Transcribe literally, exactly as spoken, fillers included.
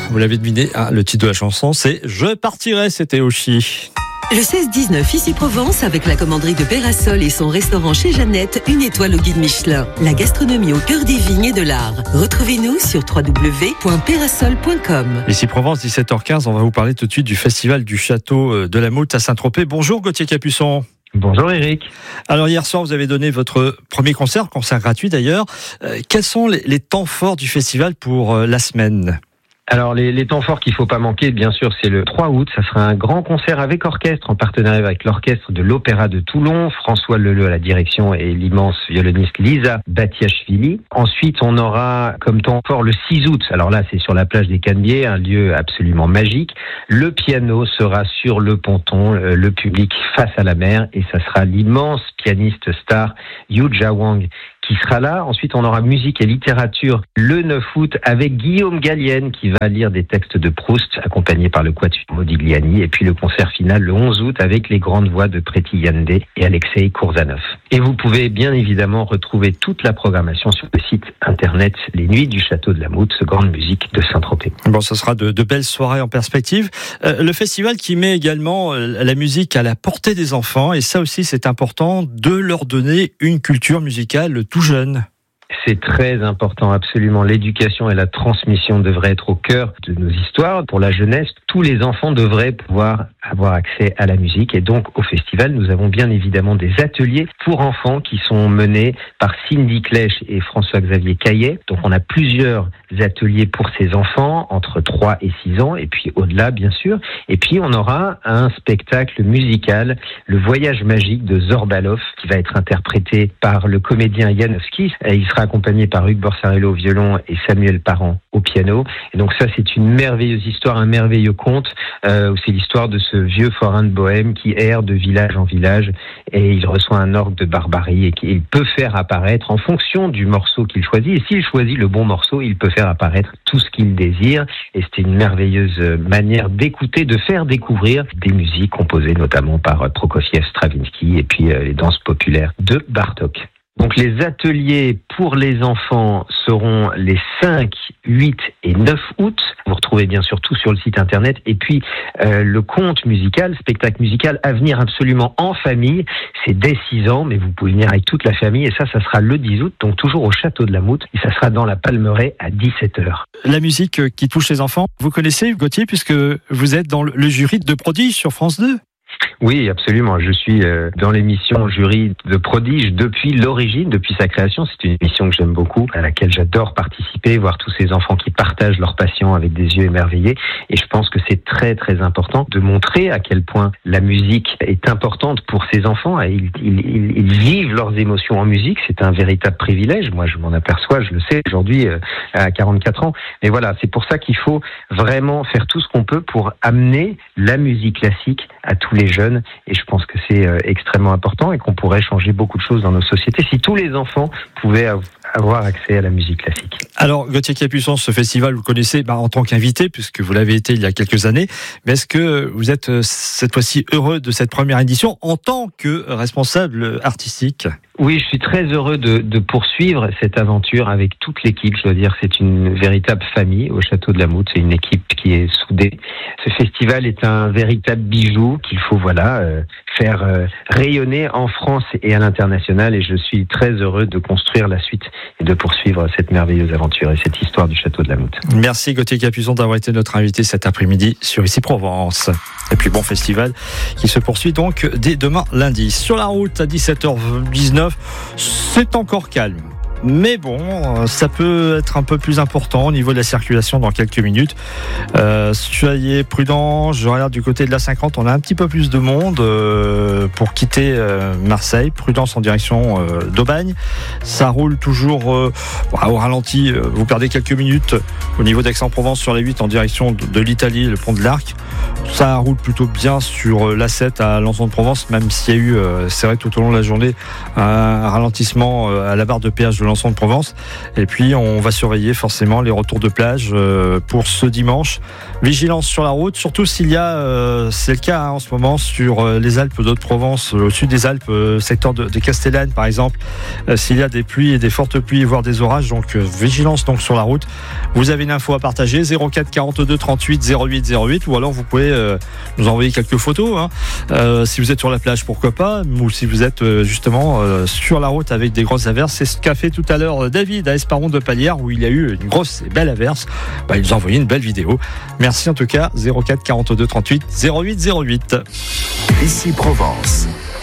Vous l'avez deviné, hein, le titre de la chanson, c'est « Je partirai », c'était Oshi. Le seize dix-neuf, ici Provence, avec la commanderie de Pérasol et son restaurant chez Jeannette, une étoile au guide Michelin. La gastronomie au cœur des vignes et de l'art. Retrouvez-nous sur w w w point pérasol point com. Ici Provence, dix-sept heures quinze, on va vous parler tout de suite du festival du château de la Moult à Saint-Tropez. Bonjour Gauthier Capuçon. Bonjour Eric. Alors hier soir, vous avez donné votre premier concert, concert gratuit d'ailleurs. Euh, quels sont les, les temps forts du festival pour euh, la semaine ? Alors les, les temps forts qu'il faut pas manquer, bien sûr, c'est le trois août. Ça sera un grand concert avec orchestre, en partenariat avec l'orchestre de l'Opéra de Toulon, François Leleu à la direction et l'immense violoniste Lisa Batiachvili. Ensuite, on aura comme temps fort le six août. Alors là, c'est sur la plage des Canebiers, un lieu absolument magique. Le piano sera sur le ponton, le public face à la mer, et ça sera l'immense pianiste star Yu Jia-wang qui sera là. Ensuite, on aura musique et littérature le neuf août avec Guillaume Gallienne qui va lire des textes de Proust accompagné par le Quatuor Modigliani. Et puis le concert final le onze août avec les grandes voix de Preti Yande et Alexei Koursanov. Et vous pouvez bien évidemment retrouver toute la programmation sur le site internet Les Nuits du Château de la Moult, grande musique de Saint-Tropez. Bon, ce sera de, de belles soirées en perspective. Euh, le festival qui met également euh, la musique à la portée des enfants, et ça aussi c'est important de leur donner une culture musicale tout jeune. C'est très important, absolument. L'éducation et la transmission devraient être au cœur de nos histoires. Pour la jeunesse, tous les enfants devraient pouvoir avoir accès à la musique. Et donc, au festival, nous avons bien évidemment des ateliers pour enfants qui sont menés par Cindy Clèche et François-Xavier Caillet. Donc, on a plusieurs ateliers pour ces enfants, entre trois et six ans, et puis au-delà, bien sûr. Et puis, on aura un spectacle musical, Le Voyage magique de Zorbalov, qui va être interprété par le comédien Janowski. Il sera accompagné par Hugues Borsarello au violon et Samuel Parent au piano. Et donc ça, c'est une merveilleuse histoire, un merveilleux conte. Euh, c'est l'histoire de ce vieux forain de Bohême qui erre de village en village et il reçoit un orgue de barbarie et qu'il peut faire apparaître en fonction du morceau qu'il choisit. Et s'il choisit le bon morceau, il peut faire apparaître tout ce qu'il désire. Et c'était une merveilleuse manière d'écouter, de faire découvrir des musiques composées notamment par Prokofiev, Stravinsky et puis euh, les danses populaires de Bartók. Donc les ateliers pour les enfants seront les cinq, huit et neuf août. Vous retrouvez bien sûr tout sur le site internet. Et puis euh, le conte musical, spectacle musical à venir absolument en famille. C'est dès six ans, mais vous pouvez venir avec toute la famille. Et ça, ça sera le dix août, donc toujours au Château de la Moult. Et ça sera dans la Palmeraie à dix-sept heures. La musique qui touche les enfants, vous connaissez Gauthier, puisque vous êtes dans le jury de Prodige sur France deux. Oui, absolument. Je suis euh, dans l'émission jury de Prodige depuis l'origine, depuis sa création. C'est une émission que j'aime beaucoup, à laquelle j'adore participer, voir tous ces enfants qui partagent leur passion avec des yeux émerveillés. Et je pense que c'est très, très important de montrer à quel point la musique est importante pour ces enfants. Et ils, ils, ils, ils vivent leurs émotions en musique. C'est un véritable privilège. Moi, je m'en aperçois, je le sais aujourd'hui euh, à quarante-quatre ans. Mais voilà, c'est pour ça qu'il faut vraiment faire tout ce qu'on peut pour amener la musique classique à tous les jeunes. Et je pense que c'est euh, extrêmement important et qu'on pourrait changer beaucoup de choses dans nos sociétés si tous les enfants pouvaient av- avoir accès à la musique classique. Alors Gauthier Capuçon, ce festival, vous le connaissez bah, en tant qu'invité, puisque vous l'avez été il y a quelques années. Mais est-ce que vous êtes euh, cette fois-ci heureux de cette première édition en tant que responsable artistique ? Oui, je suis très heureux de, de poursuivre cette aventure avec toute l'équipe. Je dois dire, c'est une véritable famille au Château de la Moult. C'est une équipe qui est soudée. Ce festival est un véritable bijou qu'il faut voilà euh, faire euh, rayonner en France et à l'international. Et je suis très heureux de construire la suite et de poursuivre cette merveilleuse aventure et cette histoire du Château de la Moult. Merci Gauthier Capuçon d'avoir été notre invité cet après-midi sur Ici Provence. Et puis bon festival qui se poursuit donc dès demain lundi. Sur la route à dix-sept heures dix-neuf, c'est encore calme. Mais bon, ça peut être un peu plus important au niveau de la circulation dans quelques minutes. Euh, soyez prudents, je regarde du côté de la cinquante, on a un petit peu plus de monde euh, pour quitter euh, Marseille. Prudence en direction euh, d'Aubagne. Ça roule toujours euh, au ralenti, euh, vous perdez quelques minutes au niveau d'Aix-en-Provence sur la huit en direction de, de l'Italie, le pont de l'Arc. Ça roule plutôt bien sur l'A sept à Lançon-de-Provence, même s'il y a eu, euh, c'est vrai, tout au long de la journée, un ralentissement à la barre de péage de Alençon de Provence. Et puis on va surveiller forcément les retours de plage euh, pour ce dimanche. Vigilance sur la route, surtout s'il y a, euh, c'est le cas hein, en ce moment sur euh, les Alpes d'Haute-Provence, euh, au sud des Alpes, euh, secteur de, de Castellane par exemple, euh, s'il y a des pluies et des fortes pluies, voire des orages, donc euh, vigilance donc sur la route. Vous avez une info à partager, zéro quatre quarante-deux trente-huit zéro huit zéro huit, ou alors vous pouvez euh, nous envoyer quelques photos, hein. euh, si vous êtes sur la plage pourquoi pas, ou si vous êtes euh, justement euh, sur la route avec des grosses averses. C'est ce qu'a fait tout à l'heure David à Esparon de Palière, où il y a eu une grosse et belle averse. Bah, il nous a envoyé une belle vidéo. Merci en tout cas, zéro quatre quarante-deux trente-huit zéro huit zéro huit. Ici Provence.